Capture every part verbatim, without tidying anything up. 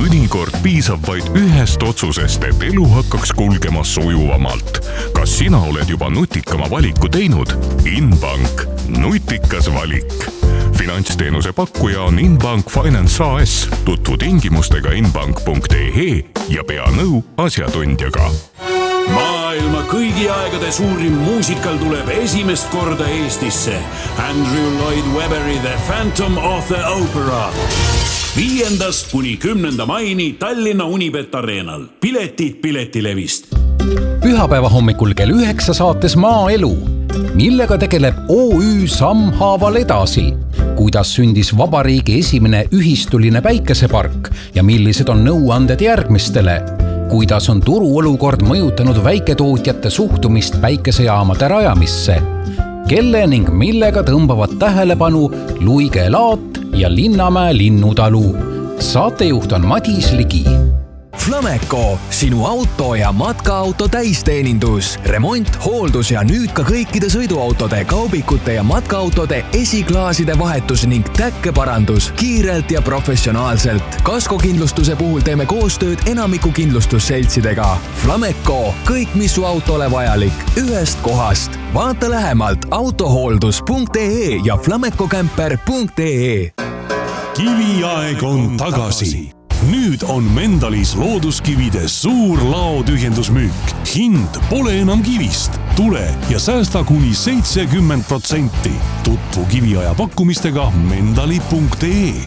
Mõnikord piisab vaid ühest otsusest, et elu hakkaks kulgema sujuvamalt. Kas sina oled juba nutikama valiku teinud? Inbank. Nutikas valik. Finantsteenuse pakkuja on Inbank Finance A S. Tutvu tingimustega inbank punkt e e ja pea nõu asjatundjaga. Maailma kõigi aegade suurim muusikal tuleb esimest korda Eestisse. Andrew Lloyd Webberi The Phantom of the Opera. Viiendast kuni kümnenda maini Tallinna Unibet Arenal. Piletid Piletilevist. Pühapäeva hommikul kell üheksa saates Maaelu, millega tegeleb O Ü Sammhaaval edasi. Kuidas sündis vabariigi esimene ühistuline päikesepark ja millised on nõuanded järgmistele. Kuidas on turuolukord mõjutanud väiketootjate suhtumist päikesejaamade rajamisse. Kelle ning millega tõmbavad tähelepanu Luige Laat ja Linnamäe linnutalu. Saatejuht on Madis Ligi. Flameco, sinu auto ja matkaauto täisteenindus, remont, hooldus ja nüüd ka kõikide sõiduautode, kaubikute ja matkaautode esiklaaside vahetus ning täkkeparandus kiirelt ja professionaalselt. Kaskokindlustuse puhul teeme koostööd enamiku kindlustusseltsidega. Flameco, kõik mis su autole vajalik, ühest kohast. Vaata lähemalt autohooldus punkt e e ja flamecocamper punkt e e. Kiviaeg on tagasi. Nüüd on Mendalis looduskivide suur laotühjendusmüük. Hind pole enam kivist. Tule ja säästa kuni seitsekümmend protsenti. Tutvu kiviaja pakkumistega mendali punkt e e.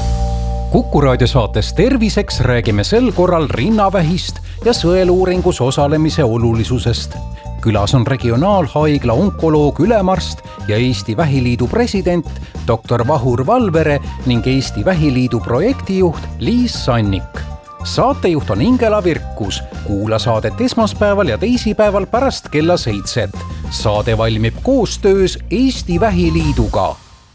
Kuku raadiosaates Terviseks räägime sel korral rinnavähist ja sõeluuringus osalemise olulisusest. Külas on regionaalhaigla onkoloog Ülemarst ja Eesti Vähiliidu president doktor Vahur Valvere ning Eesti Vähiliidu projektijuht Liis Sannik. Saatejuht on Ingela Virkus. Kuula saadet esmaspäeval ja teisipäeval pärast kella seitset. Saade valmib koostöös Eesti Vähiliiduga.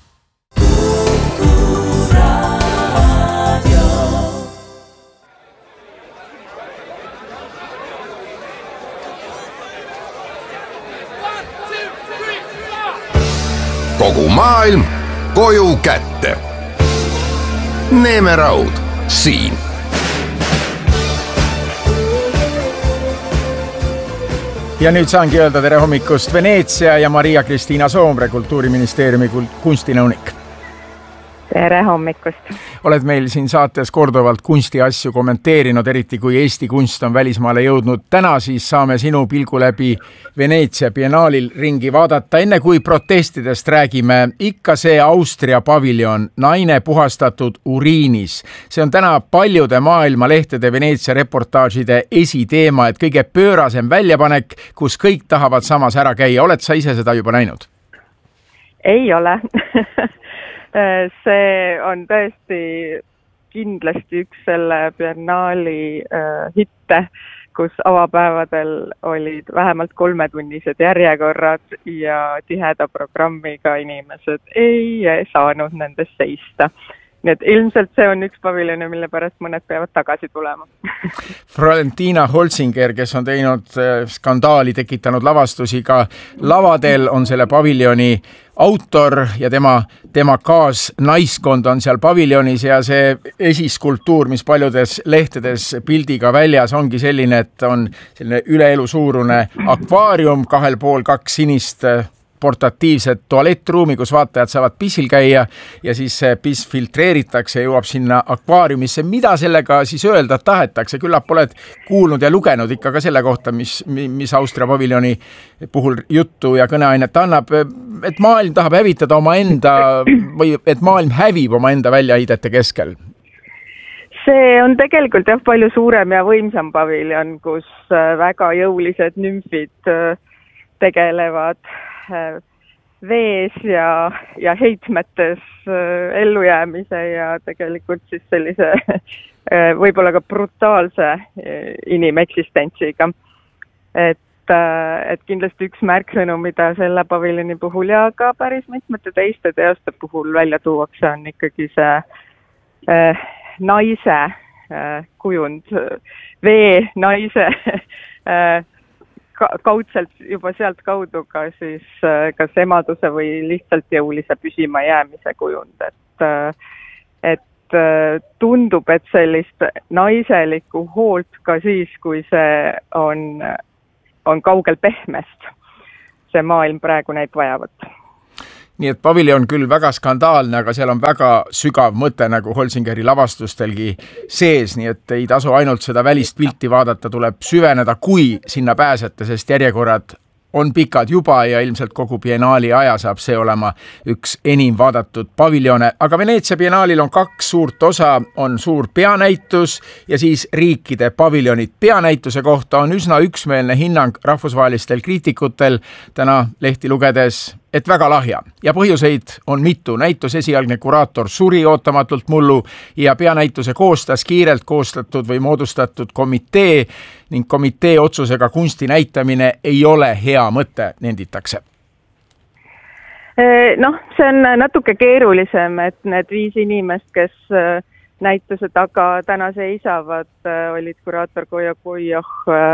Kogu maailm koju kätte. Neeme Raud siin. Ja nüüd saangi öelda tere hommikust Veneetsia ja Maria-Kristiina Soomre, Kultuuriministeeriumi kunstinõunik. Tere hommikust. Oled meil siin saates korduvalt kunstiasju kommenteerinud, eriti kui Eesti kunst on välismaale jõudnud. Täna siis saame sinu pilgu läbi Veneetsia biennaalil ringi vaadata. Enne kui protestidest räägime, ikka see Austria paviljon, naine puhastatud uriinis. See on täna paljude maailma lehtede Veneetsia reportaažide esiteema, et kõige pöörasem väljapanek, kus kõik tahavad samas ära käia. Oled sa ise seda juba näinud? Ei ole. See on tõesti kindlasti üks selle biennaali äh, hitte, kus avapäevadel olid vähemalt kolmetunnised järjekorrad ja tiheda programmiga inimesed ei saanud nendest seista. Nii et ilmselt see on üks paviljoni, mille pärast mõned peavad tagasi tulema. Valentina Holzinger, kes on teinud skandaali tekitanud lavastusi ka lavadel, on selle paviljoni autor ja tema, tema kaasnaiskond on seal paviljonis ja see esiskulptuur, mis paljudes lehtedes pildiga väljas ongi selline, et on selline üleelu suurune akvaarium, kahel pool kaks sinist portatiivset tualettruumi, kus vaatajad saavad pissil käia ja siis see piss filtreeritakse ja jõuab sinna akvaariumisse. Mida sellega siis öelda tahetakse? Küllap oled kuulnud ja lugenud ikka ka selle kohta, mis, mis Austria paviljoni puhul juttu ja kõneainet annab, et maailm tahab hävitada oma enda või et maailm hävib oma enda väljaheidete keskel. See on tegelikult jah palju suurem ja võimsam paviljon, kus väga jõulised nümfid tegelevad vees ja, ja heitmetes ellujäämise ja tegelikult siis sellise võib-olla ka brutaalse inimeksistentsiga. Et, et kindlasti üks märksõnu, mida selle paviljoni puhul ja ka päris mitmete teiste teoste puhul välja tuuakse, on ikkagi see äh, naise äh, kujund, vee naise äh, kaudselt juba sealt kaudu ka siis kas emaduse või lihtsalt jõulise püsima jäämise kujund. Et, et tundub, et sellist naiselikku hoolt ka siis, kui see on, on kaugel pehmest. See maailm praegu neid vajavat. Nii et paviljon küll väga skandaalne, aga seal on väga sügav mõte nagu Holsingeri lavastustelgi sees, nii et ei tasu ainult seda välist pilti vaadata, tuleb süveneda, kui sinna pääsete, sest järjekorrad on pikad juba ja ilmselt kogu biennaali aja saab see olema üks enim vaadatud paviljone. Aga Veneetsia biennaalil on kaks suurt osa, on suur peanäitus ja siis riikide paviljonid. Peanäituse kohta on üsna üksmeelne hinnang rahvusvahelistel kriitikutel täna lehti lugedes, et väga lahja. Ja põhjuseid on mitu. Näitus esialgne kuraator suri ootamatult mullu ja peanäituse koostas kiirelt koostatud või moodustatud komitee ning komitee otsusega kunsti näitamine ei ole hea mõte, nenditakse. Noh, see on natuke keerulisem, et need viis inimest, kes näituse taga täna seisavad, olid kuraator Kojo Kojoh,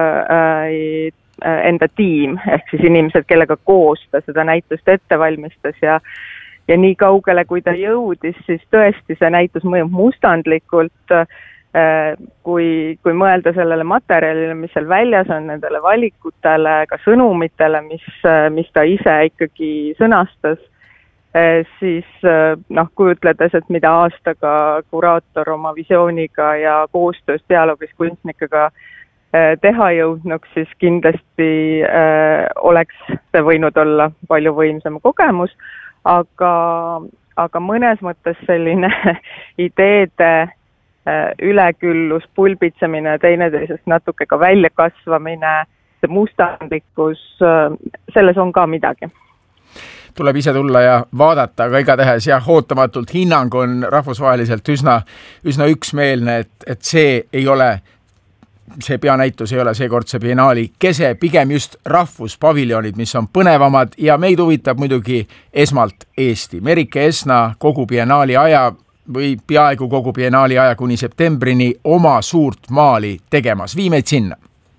enda tiim, ehk siis inimesed, kellega koos ta seda näitust ette valmistas ja, ja nii kaugele, kui ta jõudis, siis tõesti see näitus mõjub mustandlikult, kui, kui mõelda sellele materjalile, mis seal väljas on, nendele valikutele, ka sõnumitele, mis, mis ta ise ikkagi sõnastas, siis noh, kujutledes, et mida aastaga kuraator oma visiooniga ja koostöös dialoogis kunstnikega teha jõudnuks, siis kindlasti äh, oleks see võinud olla palju võimsam kogemus, aga, aga mõnes mõttes selline ideede äh, üleküllus, pulbitsemine, teineteisest natuke ka välja kasvamine, see mustandlikkus, äh, selles on ka midagi. Tuleb ise tulla ja vaadata, aga igatehes jah, ootamatult hinnang on rahvusvaheliselt üsna, üsna üksmeelne, et, et see ei ole see peanäitus ei ole seekordse biennaali kese, pigem just rahvuspaviljonid, mis on põnevamad ja meid huvitab muidugi esmalt Eesti. Merike Esna kogu biennaali aja või peaaegu kogu biennaali aja kuni septembrini oma suurt maali tegemas. Vii meid sinna.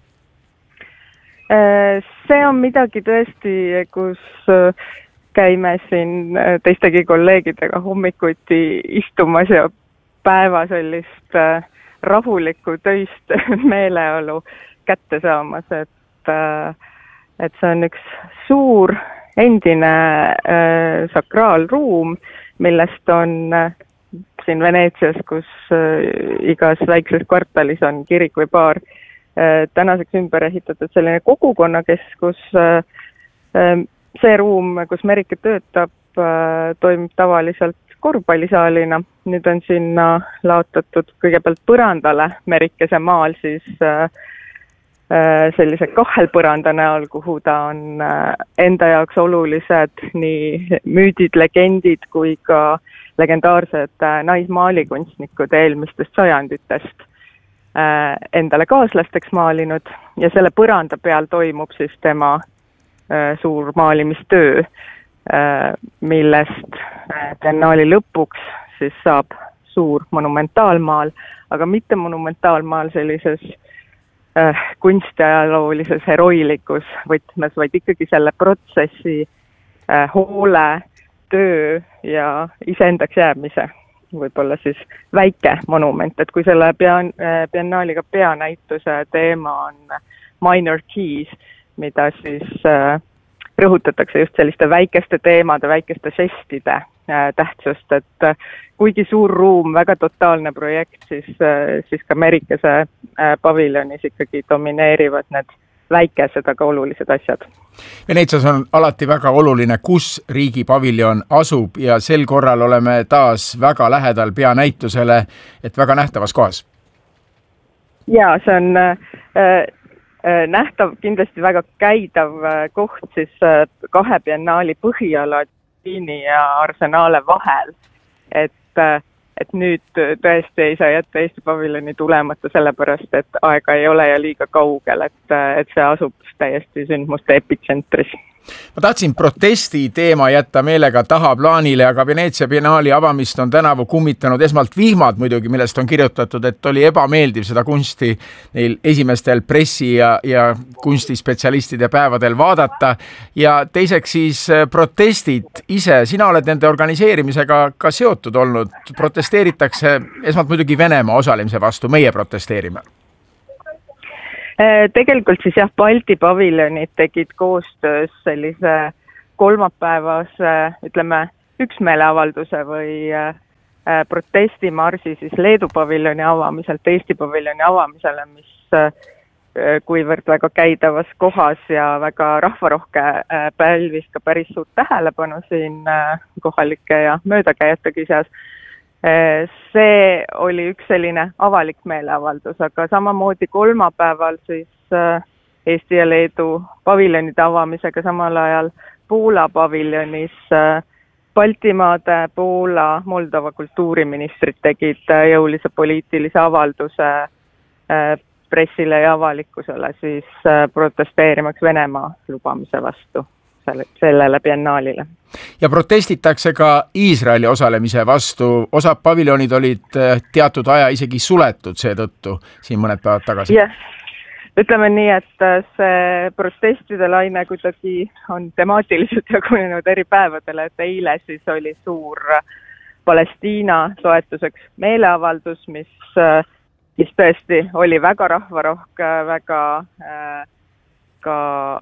See on midagi tõesti, kus käime siin teistegi kolleegidega hommikuti istumas ja päeva sellist rahulikku töist meeleolu kätte saamas, et, et see on üks suur endine äh, sakraalruum, millest on äh, siin Veneetsias, kus äh, igas väikses kvartalis on kirik või baar, äh, tänaseks ümber ehitatud selline kogukonnakeskus. Äh, äh, see ruum, kus Merike töötab, äh, toimib tavaliselt korvpallisaalina. Nüüd on sinna laotatud kõigepealt põrandale Merikese maal siis äh, sellise kahelpõranda näol, kuhu ta on äh, enda jaoks olulised nii müüdid, legendid kui ka legendaarsed äh, naismaalikunstnikud eelmistest sajanditest äh, endale kaaslasteks maalinud ja selle põranda peal toimub siis tema äh, suur maalimistöö, millest biennaali lõpuks siis saab suur monumentaalmaal, aga mitte monumentaalmaal sellises äh, kunstiajaloolises heroilikus võtmes, vaid ikkagi selle protsessi äh, hoole, töö ja iseendaks jäämise võib-olla siis väike monument, et kui selle pean, äh, biennaaliga peanäituse teema on minor keys, mida siis äh, rõhutatakse just selliste väikeste teemade, väikeste žestide äh, tähtsust, et äh, kuigi suur ruum, väga totaalne projekt, siis, äh, siis ka Merikese äh, paviljonis ikkagi domineerivad need väikesed, aga olulised asjad. Veneetsias on alati väga oluline, kus riigi paviljon asub ja sel korral oleme taas väga lähedal peanäitusele, et väga nähtavas kohas. Ja, see on äh, nähtav, kindlasti väga käidav koht siis kahe biennaali põhiala Tiini ja Arsenale vahel. Et, et nüüd tõesti ei saa jätta Eesti paviljoni tulemata sellepärast, et aega ei ole ja liiga kaugel, et, et see asub täiesti sündmuste epitsentris. Ma tahtsin protesti teema jätta meelega taha plaanile, aga Veneetsia biennaali avamist on tänavu kummitanud esmalt vihmad muidugi, millest on kirjutatud, et oli ebameeldiv seda kunsti neil esimestel pressi- ja, ja kunstispetsialistide päevadel vaadata. Ja teiseks siis protestid ise. Sina oled nende organiseerimisega ka seotud olnud. Protesteeritakse esmalt muidugi Venemaa osalemise vastu, meie protesteerime. Tegelikult siis jah, Balti paviljonid tegid koostöös sellise kolmapäevase, ütleme, üksmeeleavalduse või protestimarsi siis Leedu paviljoni avamiselt Eesti paviljoni avamisele, mis kuivõrd väga käidavas kohas ja väga rahvarohke pälvis ka päris suurt tähelepanu siin kohalike ja möödakäijategi seas. See oli üks selline avalik meeleavaldus, aga samamoodi kolmapäeval siis Eesti ja Leedu paviljonide avamisega samal ajal Poola paviljonis Baltimaade, Poola, Moldova kultuuriministrid tegid jõulise poliitilise avalduse pressile ja avalikkusele siis protesteerimaks Venemaa lubamise vastu sellele biennaalile. Ja protestitakse ka Iisraeli osalemise vastu. Osad paviljonid olid teatud aja isegi suletud seetõttu siin mõned päevad tagasi. Yes. Ütleme nii, et see protestide laine kuidagi on temaatiliselt jagunenud eri päevadele, et eile siis oli suur Palestiina toetuseks meeleavaldus, mis, mis tõesti oli väga rahvarohke, väga ka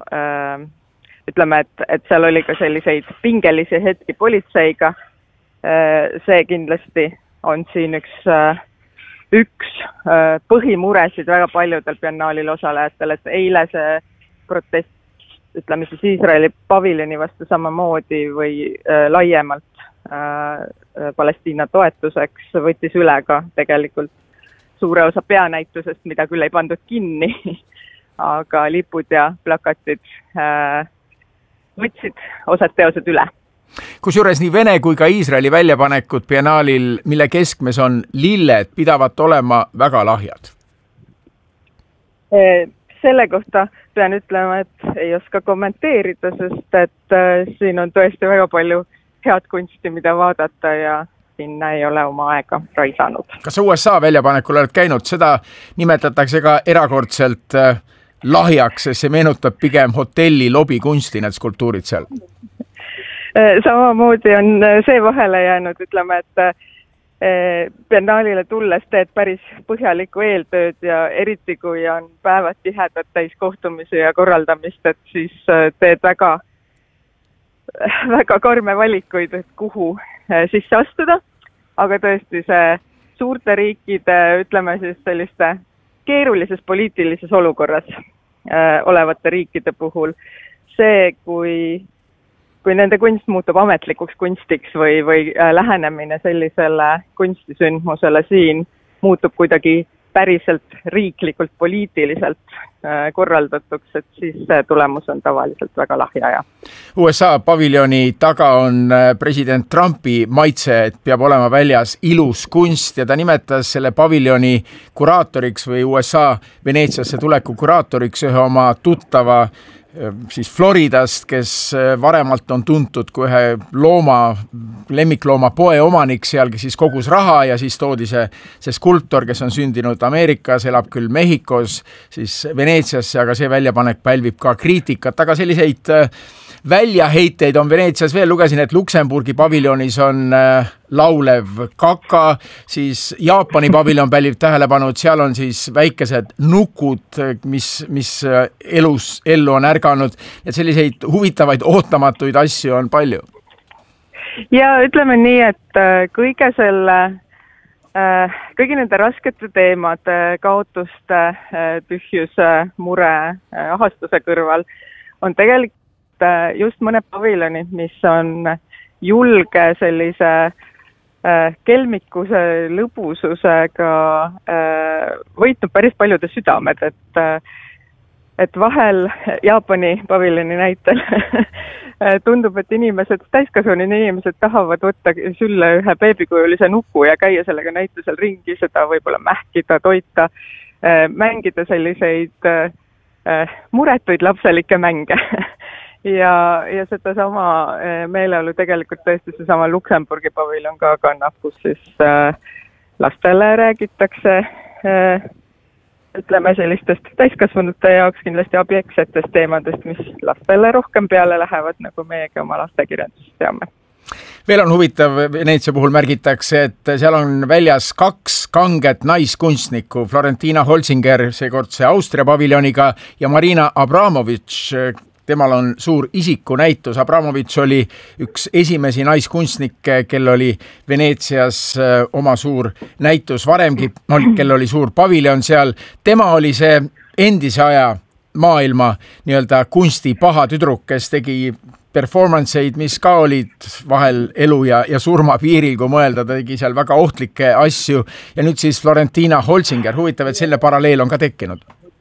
ütleme, et, et seal oli ka selliseid pingelisi hetki politseiga. See kindlasti on siin üks, üks põhimuresid väga paljudel biennaalil osalejatel, et eile see protest, ütleme siis Iisraeli paviljoni vastu samamoodi või laiemalt Palestiina toetuseks võttis üle ka tegelikult suure osa peanäitusest, mida küll ei pandud kinni, aga lipud ja plakatid võtsid osad teosed üle. Kusjuures nii Vene kui ka Iisraeli väljapanekud biennaalil, mille keskmes on lilled, pidavat olema väga lahjad. Selle kohta pean ütlema, et ei oska kommenteerida, sest et siin on tõesti väga palju head kunsti, mida vaadata ja sinna ei ole oma aega raisanud. Kas U S A väljapanekul oled käinud? Seda nimetatakse ka erakordselt lahjaks, see meenutab pigem hotelli lobikunsti, need skulptuurid seal. Samamoodi on see vahele jäänud, ütleme, et biennaalile tulles teed päris põhjaliku eeltööd ja eriti kui on päevad tihedad täis kohtumisi ja korraldamist, et siis teed väga, väga karme valikuid, et kuhu sisse astuda, aga tõesti see suurte riikide, ütleme siis selliste keerulises poliitilises olukorras äh, olevate riikide puhul see, kui, kui nende kunst muutub ametlikuks kunstiks või, või äh, lähenemine sellisele kunstisündmusele siin muutub kuidagi päriselt riiklikult poliitiliselt äh, korraldatuks, et siis see tulemus on tavaliselt väga lahja. Ja. U S A paviljoni taga on president Trumpi maitse, et peab olema väljas ilus kunst ja ta nimetas selle paviljoni kuraatoriks või U S A Veneetsiasse tuleku kuraatoriks ühe oma tuttava siis Floridast, kes varemalt on tuntud kui ühe looma, lemmiklooma poe omanik seal, kes siis kogus raha ja siis toodi see, see skulptor, kes on sündinud Ameerikas, elab küll Mehhikos, siis Veneetsiasse, aga see väljapanek pälvib ka kriitikat, aga selliseid väljaheiteid on Veneetsias veel. Lugesin, et Luksemburgi paviljonis on laulev kaka, siis Jaapani paviljon pälvib tähelepanu, et seal on siis väikesed nukud, mis, mis elus, ellu on ärganud, et selliseid huvitavaid ootamatuid asju on palju. Ja ütleme nii, et kõige selle, kõigi nende raskete teemade, kaotuste, tühjuse, mure, ahastuse kõrval on tegelikult just mõned paviljonid, mis on julge sellise kelmikuse, lõbususega võitnud päris paljude südamed, et, et vahel Jaapani paviljoni näitel tundub, et inimesed, täiskasvanud inimesed tahavad võtta sülle ühe beebikujulise nuku ja käia sellega näitusel ringi, seda võib-olla mähkida, toita, mängida selliseid muretuid lapselikke mänge. ja, ja seda sama meeleolu tegelikult tõesti seesama Luksemburgi paviljon ka kannab, kus siis äh, lastele räägitakse äh, ütleme sellistest täiskasvanute jaoks kindlasti objektsetest teemadest, mis lastele rohkem peale lähevad, nagu meiegi oma lastekirjandusest teame. Veel on huvitav, Veneetsia puhul märgitakse, et seal on väljas kaks kanget naiskunstnikku, Florentina Holzinger, seekordse Austria paviljoniga, ja Marina Abramovitš, temal on suur isikunäitus. Abramovitš oli üks esimesi naiskunstnikke, kel oli Veneetsias oma suur näitus varemgi, kel oli suur paviljon seal. Tema oli see endise aja maailma nii-öelda kunsti paha tüdruk, kes tegi performanceid, mis ka olid vahel elu ja, ja surma piiril, kui mõelda, ta tegi seal väga ohtlikke asju. Ja nüüd siis Florentina Holzinger, huvitav, et selle paralleel on ka tekkinud.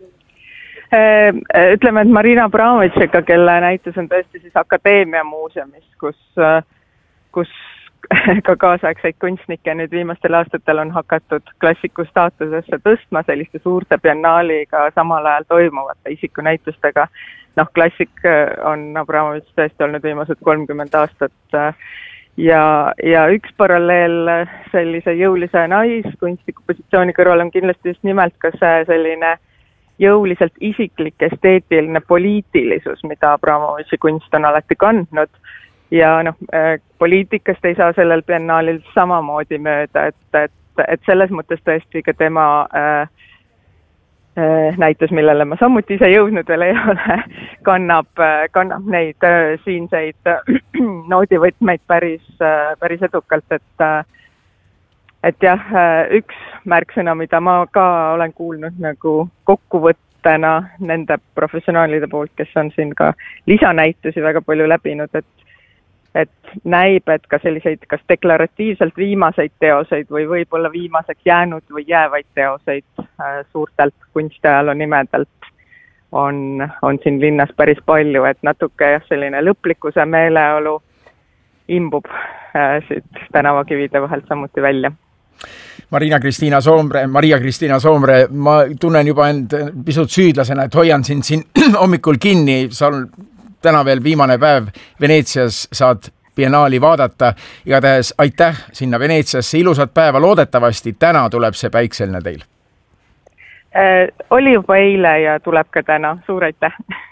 Ütleme, et Marina Abramovitšiga, kelle näitus on tõesti siis Akadeemia muuseumis, kus, kus ka kaasaegseid kunstnikke nüüd viimastel aastatel on hakatud klassiku staatusesse tõstma selliste suurte biennaaliga samal ajal toimuvate isikunäitustega. Noh, klassik on Abramovitš tõesti olnud viimased kolmkümmend aastat ja, ja üks paralleel sellise jõulise naiskunstniku positsiooni kõrval on kindlasti just nimelt ka see selline jõuliselt isiklik, esteetiline poliitilisus, mida Abramovitši kunst on alati kandnud. Ja noh, poliitikast ei saa sellel biennaalil samamoodi mööda, et, et, et selles mõttes tõesti ka tema äh, äh, näitus, millele ma samuti ise jõudnud veel ei ole, kannab, kannab neid äh, siinseid äh, noodivõtmeid päris, äh, päris edukalt, et äh, et jah, üks märksõna, mida ma ka olen kuulnud nagu kokkuvõttena nende professionaalide poolt, kes on siin ka lisanäitusi väga palju läbinud, et et näib, et ka selliseid kas deklaratiivselt viimaseid teoseid või võib-olla viimaseks jäänud või jäävaid teoseid äh, suurtelt kunstiajaloo nimedelt on, on siin linnas päris palju, et natuke jah, selline lõplikkuse meeleolu imbub äh, siit tänavakivide vahelt samuti välja. Marina-Kristiina Soomre, Maria-Kristiina Soomre, ma tunnen juba end pisut süüdlasena, et hoian sind siin hommikul kinni, sa täna veel viimane päev Veneetsias saad biennaali vaadata. Igatahes aitäh sinna Veneetsiasse, ilusat päeva, loodetavasti täna tuleb see päikseline teil. Äh, oli juba eile ja tuleb ka täna, suur aitäh!